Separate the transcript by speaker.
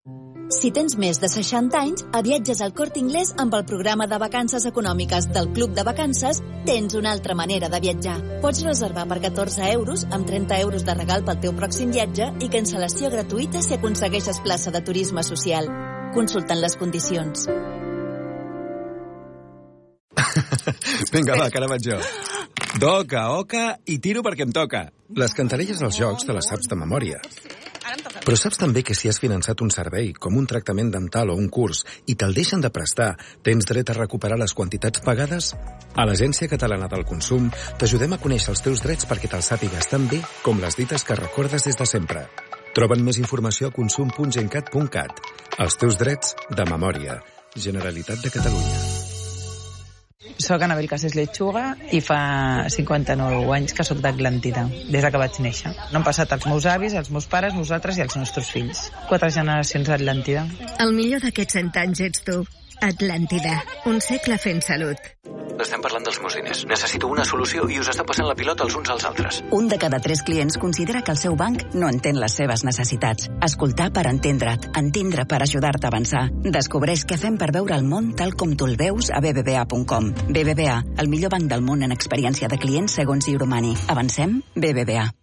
Speaker 1: Si tens més de 60 anys, a Viatges al Corte Inglés amb el programa de vacances econòmiques del Club de Vacances tens una altra manera de viatjar. Pots reservar per 14 euros, amb 30 euros de regal pel teu pròxim viatge i cancel·lació gratuïta si aconsegueixes plaça de turisme social. Consultant les condicions.
Speaker 2: Vinga, va, que ara vaig jo. Doca, oca i tiro perquè em toca. Les cantarelles dels jocs te les saps de memòria. Però saps també que si has finançat un servei, com un tractament dental o un curs, i te'l deixen de prestar, tens dret a recuperar les quantitats pagades? A l'Agència Catalana del Consum t'ajudem a conèixer els teus drets perquè te'ls sàpigues tan bé com les dites que recordes des de sempre. Troben més informació a consum.gencat.cat. Els teus drets de memòria. Generalitat de Catalunya.
Speaker 3: Soc Anabel Casés Lechuga i fa 59 anys que soc d'Atlàntida, des que vaig néixer. No han passat els meus avis, els meus pares, nosaltres i els nostres fills. 4 generacions d'Atlàntida.
Speaker 4: El millor d'aquests 100 anys ets tu. Atlàntida, un segle fent salut.
Speaker 5: Estem parlant dels meus diners. Necessito una solució i us està passant la pilota els uns als altres.
Speaker 6: Un de cada 3 clients considera que el seu banc no entén les seves necessitats. Escoltar per entendre't, entendre per ajudar-te a avançar. Descobreix què fem per veure el món tal com tu el veus a bbva.com. BBVA, el millor banc del món en experiència de clients segons Euromani. Avancem? BBVA.